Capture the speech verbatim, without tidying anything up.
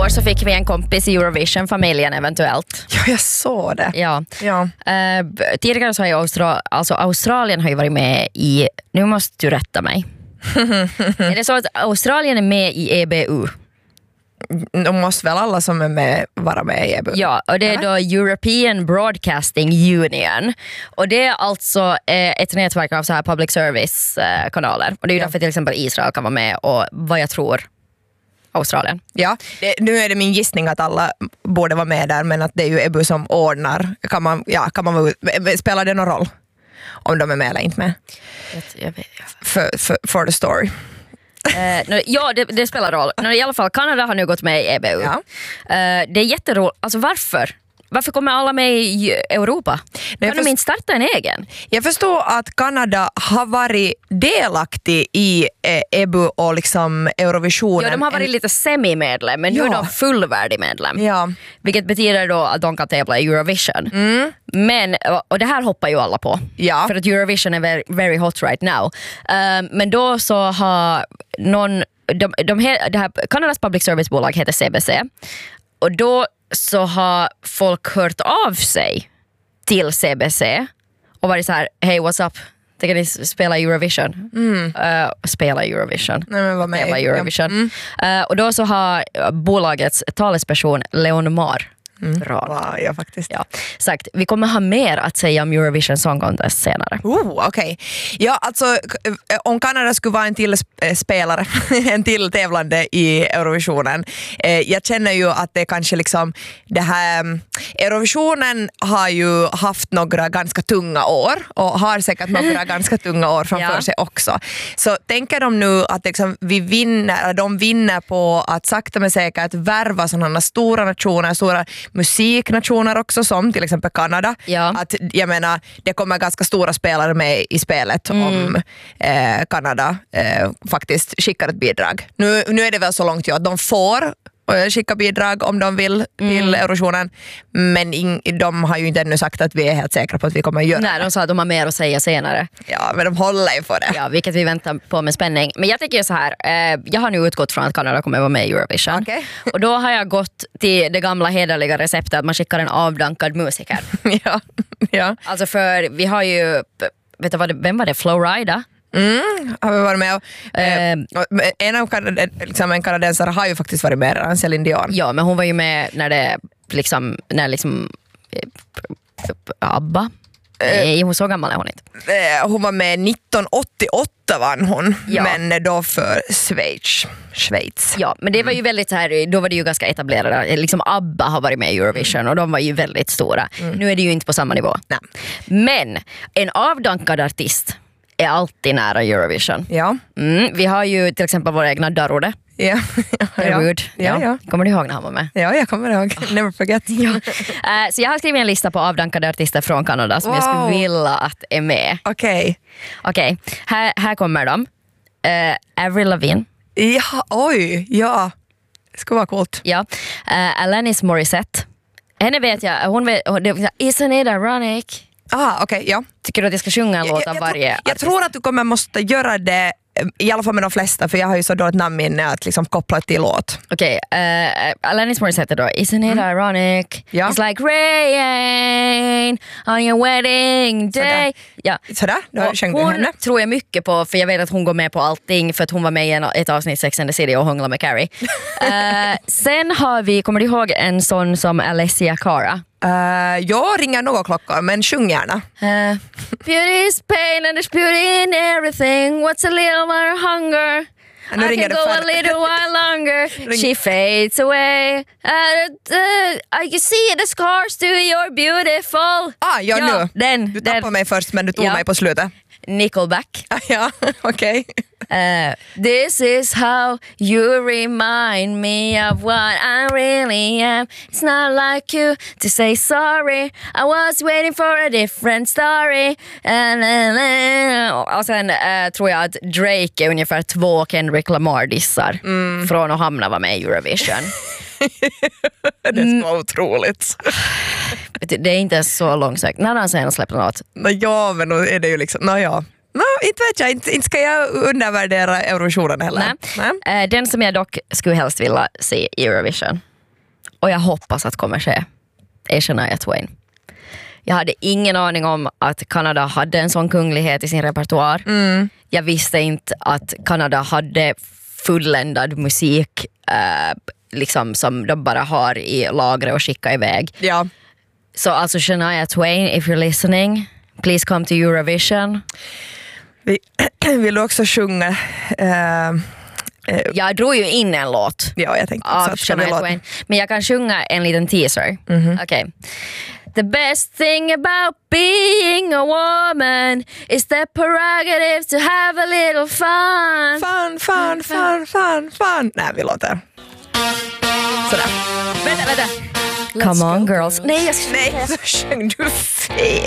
år så fick vi en kompis i Eurovision-familjen eventuellt. Ja, jag såg det. Ja. Ja. Uh, tidigare så har ju Austra- alltså Australien har ju varit med i, nu måste du rätta mig. Är det så att Australien är med i E B U? De måste väl alla som är med vara med i E B U? Ja, och det är då European Broadcasting Union. Och det är alltså eh, ett nätverk av så här public service-kanaler. Och det är ju Ja. därför till exempel Israel kan vara med och vad jag tror Australien. Ja, det, nu är det min gissning att alla borde vara med där, men att det är ju E B U som ordnar. Kan man, ja, kan man, spelar det någon roll om de är med eller inte med? Jag, jag vet, För, för, for the story. Eh, ja, det, det spelar roll. No, i alla fall, Kanada har nu gått med i E B U. Ja. Eh, det är jätteroligt. Alltså varför? Varför kommer alla med i Europa? Nej, kan de först- inte starta en egen? Jag förstår att Kanada har varit delaktig i eh, E B U och liksom Eurovisionen. Ja, de har varit lite semi-medlem, men nu är Ja. de fullvärdig medlem. Ja. Vilket betyder då att de kan tävla i Eurovision. Mm. Men, och det här hoppar ju alla på. Ja. För att Eurovision är very, very hot right now. Uh, men då så har någon... De, de, he- det här, Kanadas public service-bolag heter C B C. Och då så har folk hört av sig till C B C och varit så här: hey, what's up? Tänker ni spela Eurovision? Mm. Uh, spela Eurovision. Nej, men vad med? Spela Eurovision. Ja. Mm. Uh, och då så har bolagets talesperson Leon Mar Mm. Bra. Wow, ja, faktiskt. Ja, sagt. Vi kommer ha mer att säga om Eurovision Song Contest senare. Oh, okej. Okay. Ja, alltså om Kanada skulle vara en till spelare, en till tävlande i Eurovisionen. Eh, jag känner ju att det kanske liksom det här Eurovisionen har ju haft några ganska tunga år och har säkert några ganska tunga år framför ja. sig också. Så tänker de nu att liksom vi vinner, de vinner på att sakta men säkert värva sådana stora nationer, stora musiknationer också, som till exempel Kanada. Ja. Att jag menar, det kommer ganska stora spelare med i spelet mm. om eh, Kanada eh, faktiskt skickar ett bidrag. Nu, nu är det väl så långt ju att de får skicka bidrag om de vill till mm. Eurovisionen, men in, de har ju inte ännu sagt att vi är helt säkra på att vi kommer att göra Nej, det. de sa att de har mer att säga senare. Ja, men de håller ju på det. Ja, vilket vi väntar på med spänning. Men jag tycker så här, eh, jag har nu utgått från att Kanada kommer att vara med i Eurovision. Okay. Och då har jag gått till det gamla hederliga receptet att man skickar en avdankad musiker. ja. ja. Alltså för vi har ju, vet du vad det, vem var det? Flowrida? Mm, har vi varit med och, eh, eh, en av kanad- liksom en kanadensare har ju faktiskt varit med redan, Celine Dion. Ja, men hon var ju med när det liksom, när liksom ABBA. Nej, hon så gammal är hon inte. Eh, hon var med nittonhundraåttioåtta vann hon, ja. men då för Schweiz. Schweiz. Ja, men det var ju väldigt så här, då var det ju ganska etablerade, liksom ABBA har varit med i Eurovision mm. och de var ju väldigt stora. Mm. Nu är det ju inte på samma nivå. Nej. Men en avdankad artist är alltid nära Eurovision. Ja. Mm, vi har ju till exempel vår egna Darude. Ja. Ja. Ja. Ja, ja. Kommer du ihåg när han var med? Ja, jag kommer ihåg. Never forget. Ja. Uh, så jag har skrivit en lista på avdankade artister från Kanada som wow. jag skulle vilja att är med. Okej. Okay. Okej, okay. här, här kommer de. Uh, Avril Lavigne. Ja, oj, ja. Det skulle vara coolt. Ja. Uh, Alanis Morissette. Henne vet jag, hon vet, hon, isn't it ironic? Ah, okej, okay, ja. Tycker du att jag ska sjunga en låt av varje artist? Jag tror att du kommer måste göra det, i alla fall med de flesta, för jag har ju så dåligt namnminne att liksom koppla till låt. Okej, okay, uh, Alanis Morissette då. Isn't it mm. ironic? Ja. It's like rain on your wedding day. Sådär, ja. Sådär då sjöng du hon henne. Tror jag mycket på, för jag vet att hon går med på allting för att hon var med i en, ett avsnitt Sex and the City och hångla med Carrie. uh, sen har vi, kommer du ihåg en sån som Alessia Cara? Uh, jag ringer några klockor, men sjung gärna. Uh, beauty is pain and there's beauty in everything. What's a little more hunger? Nu I ringer can det go för... a little while longer. She fades away. Uh, uh, I can see the scars to your beautiful. Ah, ja, ja nu. Den, du tappade den. mig först, men du tog ja. mig på slutet. Nickelback. Ja, okej. Okay. Uh, this is how you remind me of what I really am. It's not like you to say sorry. I was waiting for a different story. And, and, and. Och sen uh, tror jag att Drake är ungefär två Kendrick Lamar-dissar mm. från att hamna var med i Eurovision. Det är så otroligt. Det är inte så långsökt. När har han senast släppt något? Nå, ja, men då är det ju liksom... Nå, ja. No, inte vet jag, inte, inte ska jag undervärdera Eurovisionen heller. Nej. Nej. Den som jag dock skulle helst vilja se i Eurovision. och jag hoppas att kommer ske, är Shania Twain. Jag hade ingen aning om att Kanada hade en sån kunglighet i sin repertoar. Mm. Jag visste inte att Kanada hade fulländad musik eh, liksom som de bara har i lagret och skicka iväg. Ja. Så alltså Shania Twain, if you're listening, please come to Eurovision. Vi vill också sjunga... Uh, uh, jag drog ju in en låt ja, jag tänkte av så att Shania Twain. Men jag kan sjunga en liten teaser. Mm-hmm. Okej. Okay. The best thing about being a woman is the prerogative to have a little fun. Fun, fun, fun, fun, fun. Nej, vi låter. Sådär. Vänta, vänta. Come on girls. Nej, jag Nej, så sjöng du fel.